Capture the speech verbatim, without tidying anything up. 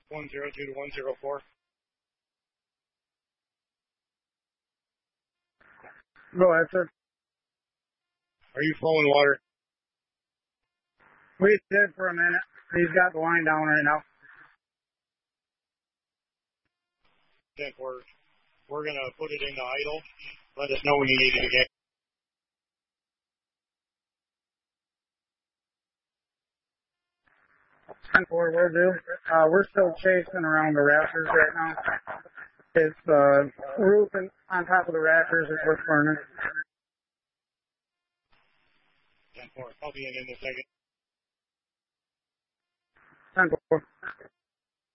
one zero two to one zero four. Go ahead, sir. Are you flowing water? We did for a minute. He's got the line down right now. I think we're, we're going to put it into idle. Let us know when you need it again. ten four will do. Uh, we're still chasing around the rafters right now. It's the uh, roof and on top of the rafters is what's burning. ten four. I'll be in in a second. ten four.